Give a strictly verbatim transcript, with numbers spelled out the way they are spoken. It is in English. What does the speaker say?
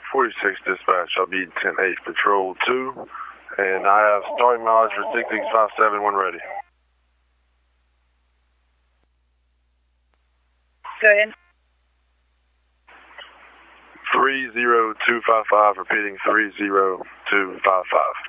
forty-six dispatch. I'll be ten eight Patrol two, and I have starting mileage for six six five seven when ready. Go ahead. three zero two five five, repeating three zero two five five.